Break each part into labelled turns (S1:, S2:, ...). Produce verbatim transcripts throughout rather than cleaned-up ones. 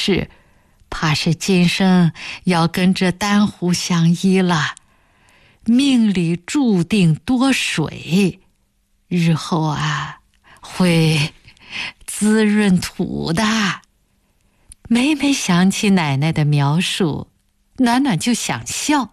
S1: 事，怕是今生要跟这丹湖相依了。命里注定多水，日后啊会滋润土的。每每想起奶奶的描述，暖暖就想笑。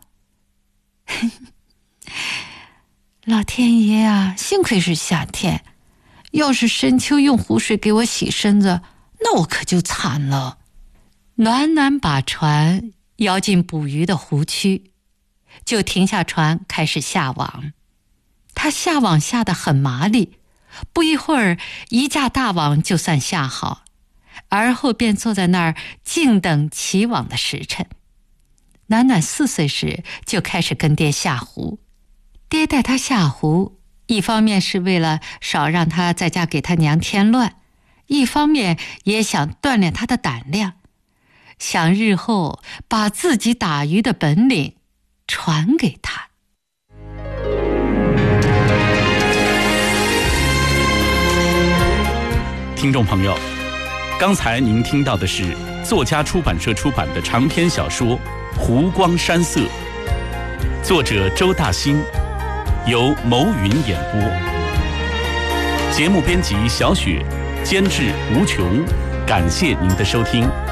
S1: 老天爷啊，幸亏是夏天，要是深秋用湖水给我洗身子，那我可就惨了。暖暖把船摇进捕鱼的湖区，就停下船开始下网。他下网下得很麻利，不一会儿一架大网就算下好，而后便坐在那儿静等起网的时辰。暖暖四岁时就开始跟爹下湖，爹带他下湖，一方面是为了少让他在家给他娘添乱，一方面也想锻炼他的胆量，想日后把自己打鱼的本领传给他。
S2: 听众朋友，刚才您听到的是作家出版社出版的长篇小说《湖光山色》，作者周大兴，由牟云演播，节目编辑小雪，监制吴琼，感谢您的收听。